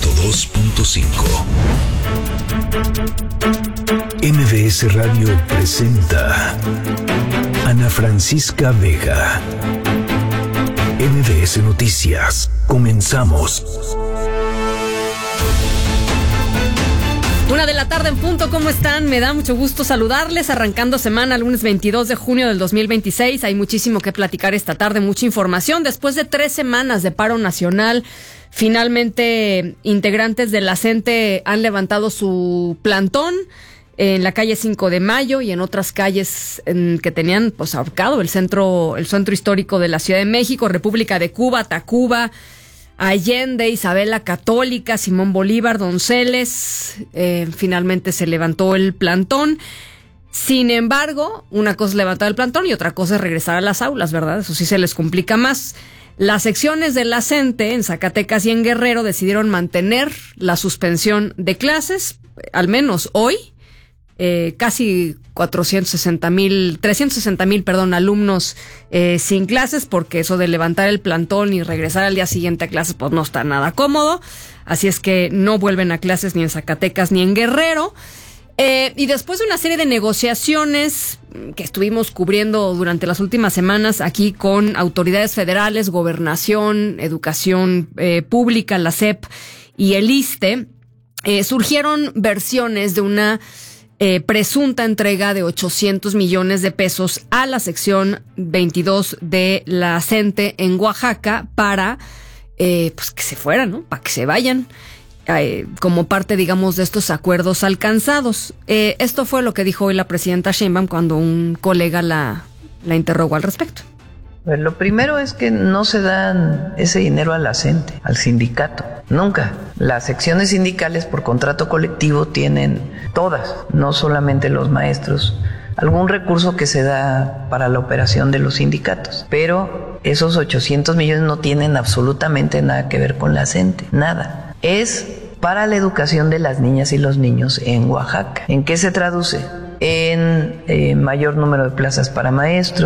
102.5. MBS Radio presenta Ana Francisca Vega. MBS Noticias. Comenzamos. 1:00 en punto, ¿cómo están? Me da mucho gusto saludarles, arrancando semana, lunes 22 de junio del 2026. Hay muchísimo que platicar esta tarde, mucha información. Después de 3 semanas de paro nacional, finalmente integrantes de la CENTE han levantado su plantón en la calle 5 de Mayo y en otras calles que tenían pues ahorcado el centro histórico de la Ciudad de México, República de Cuba, Tacuba, Allende, Isabel la Católica, Simón Bolívar, Donceles. Finalmente se levantó el plantón. Sin embargo, una cosa es levantar el plantón y otra cosa es regresar a las aulas, ¿verdad? Eso sí se les complica más. Las secciones de la CENTE en Zacatecas y en Guerrero decidieron mantener la suspensión de clases, al menos hoy. Casi 360,000 alumnos sin clases, porque eso de levantar el plantón y regresar al día siguiente a clases pues no está nada cómodo. Así es que no vuelven a clases ni en Zacatecas ni en Guerrero. Y después de una serie de negociaciones que estuvimos cubriendo durante las últimas semanas aquí con autoridades federales, Gobernación, Educación Pública, la SEP y el ISSSTE, surgieron versiones de una presunta entrega de 800 millones de pesos a la sección 22 de la CENTE en Oaxaca para pues que se fueran, ¿no? Para que se vayan, como parte, digamos, de estos acuerdos alcanzados. Esto fue lo que dijo hoy la presidenta Sheinbaum cuando un colega la interrogó al respecto. Bueno, lo primero es que no se dan ese dinero a la CENTE, al sindicato, nunca. Las secciones sindicales por contrato colectivo tienen todas, no solamente los maestros, algún recurso que se da para la operación de los sindicatos, pero esos 800 millones no tienen absolutamente nada que ver con la CENTE, nada. Es para la educación de las niñas y los niños en Oaxaca. ¿En qué se traduce? En mayor número de plazas para maestros,